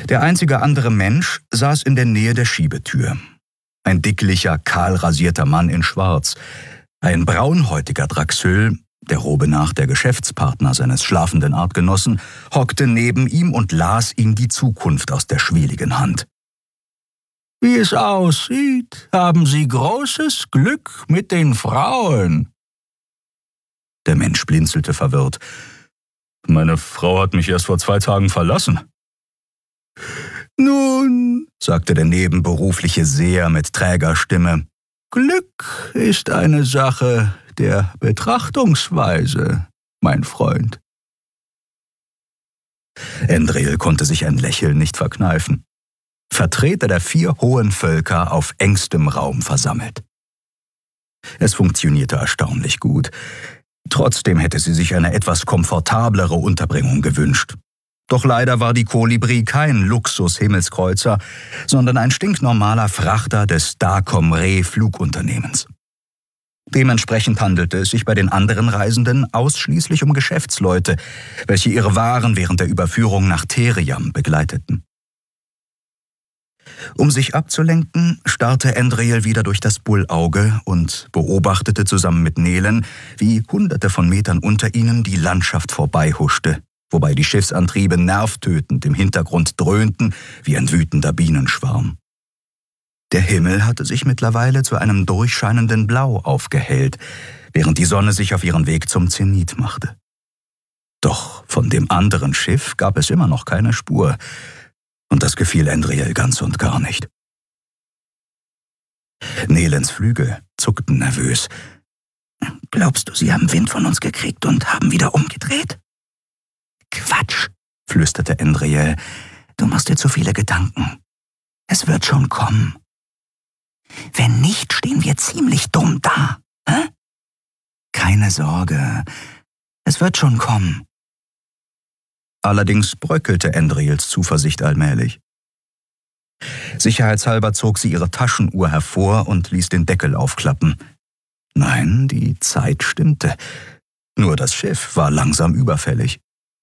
Der einzige andere Mensch saß in der Nähe der Schiebetür. Ein dicklicher, kahl rasierter Mann in Schwarz. Ein braunhäutiger Draxül, der Robe nach der Geschäftspartner seines schlafenden Artgenossen, hockte neben ihm und las ihm die Zukunft aus der schwieligen Hand. »Wie es aussieht, haben Sie großes Glück mit den Frauen.« Der Mensch blinzelte verwirrt. »Meine Frau hat mich erst vor 2 Tagen verlassen.« »Nun«, sagte der nebenberufliche Seher mit träger Stimme, »Glück ist eine Sache der Betrachtungsweise, mein Freund.« Endril konnte sich ein Lächeln nicht verkneifen. Vertreter der 4 hohen Völker auf engstem Raum versammelt. Es funktionierte erstaunlich gut. Trotzdem hätte sie sich eine etwas komfortablere Unterbringung gewünscht. Doch leider war die Kolibri kein Luxus-Himmelskreuzer, sondern ein stinknormaler Frachter des Dacom-Re-Flugunternehmens. Dementsprechend handelte es sich bei den anderen Reisenden ausschließlich um Geschäftsleute, welche ihre Waren während der Überführung nach Theriam begleiteten. Um sich abzulenken, starrte Endril wieder durch das Bullauge und beobachtete zusammen mit Nelen, wie Hunderte von Metern unter ihnen die Landschaft vorbeihuschte, wobei die Schiffsantriebe nervtötend im Hintergrund dröhnten wie ein wütender Bienenschwarm. Der Himmel hatte sich mittlerweile zu einem durchscheinenden Blau aufgehellt, während die Sonne sich auf ihren Weg zum Zenit machte. Doch von dem anderen Schiff gab es immer noch keine Spur, und das gefiel Endril ganz und gar nicht. Nelens Flügel zuckten nervös. »Glaubst du, sie haben Wind von uns gekriegt und haben wieder umgedreht?« »Quatsch«, flüsterte Endril. »Du machst dir zu viele Gedanken. Es wird schon kommen. Wenn nicht, stehen wir ziemlich dumm da. Hä? Keine Sorge, es wird schon kommen.« Allerdings bröckelte Endrils Zuversicht allmählich. Sicherheitshalber zog sie ihre Taschenuhr hervor und ließ den Deckel aufklappen. Nein, die Zeit stimmte. Nur das Schiff war langsam überfällig.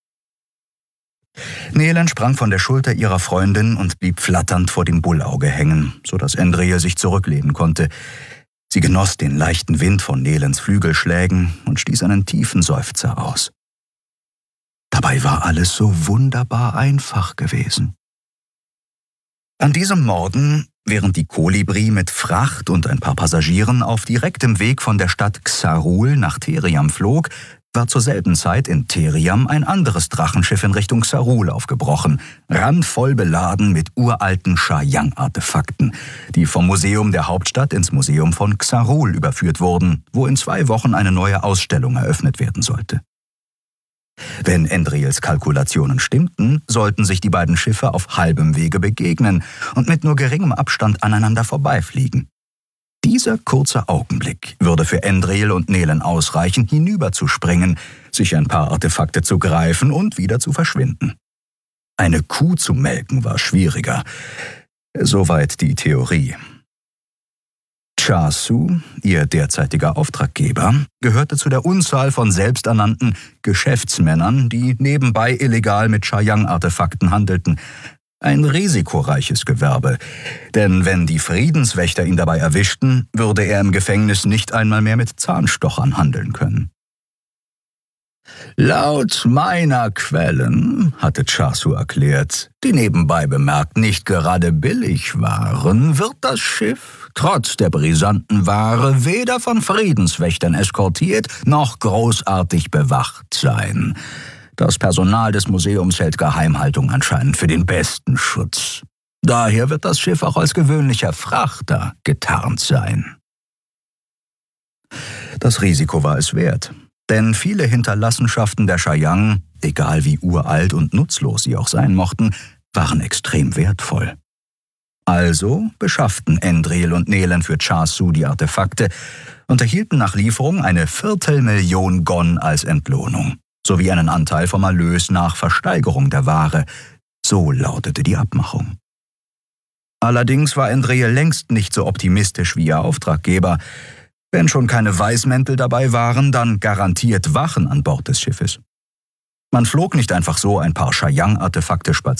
Nelen sprang von der Schulter ihrer Freundin und blieb flatternd vor dem Bullauge hängen, sodass Endril sich zurücklehnen konnte. Sie genoss den leichten Wind von Nelens Flügelschlägen und stieß einen tiefen Seufzer aus. Dabei war alles so wunderbar einfach gewesen. An diesem Morgen, während die Kolibri mit Fracht und ein paar Passagieren auf direktem Weg von der Stadt Xarul nach Theriam flog, war zur selben Zeit in Theriam ein anderes Drachenschiff in Richtung Xarul aufgebrochen, randvoll beladen mit uralten Shayang-Artefakten, die vom Museum der Hauptstadt ins Museum von Xarul überführt wurden, wo in 2 Wochen eine neue Ausstellung eröffnet werden sollte. Wenn Endrils Kalkulationen stimmten, sollten sich die beiden Schiffe auf halbem Wege begegnen und mit nur geringem Abstand aneinander vorbeifliegen. Dieser kurze Augenblick würde für Endril und Nelen ausreichen, hinüberzuspringen, sich ein paar Artefakte zu greifen und wieder zu verschwinden. Eine Kuh zu melken war schwieriger. Soweit die Theorie. Chasu, ihr derzeitiger Auftraggeber, gehörte zu der Unzahl von selbsternannten Geschäftsmännern, die nebenbei illegal mit Shayang-Artefakten handelten. Ein risikoreiches Gewerbe, denn wenn die Friedenswächter ihn dabei erwischten, würde er im Gefängnis nicht einmal mehr mit Zahnstochern handeln können. Laut meiner Quellen, hatte Chasu erklärt, die nebenbei bemerkt nicht gerade billig waren, wird das Schiff, trotz der brisanten Ware, weder von Friedenswächtern eskortiert noch großartig bewacht sein. Das Personal des Museums hält Geheimhaltung anscheinend für den besten Schutz. Daher wird das Schiff auch als gewöhnlicher Frachter getarnt sein. Das Risiko war es wert, denn viele Hinterlassenschaften der Shayang, egal wie uralt und nutzlos sie auch sein mochten, waren extrem wertvoll. Also beschafften Endril und Nelen für Chasu die Artefakte und erhielten nach Lieferung eine 250.000 Gon als Entlohnung, sowie einen Anteil vom Erlös nach Versteigerung der Ware. So lautete die Abmachung. Allerdings war Endril längst nicht so optimistisch wie ihr Auftraggeber. Wenn schon keine Weißmäntel dabei waren, dann garantiert Wachen an Bord des Schiffes. Man flog nicht einfach so ein paar Shayang-Artefakte spazieren.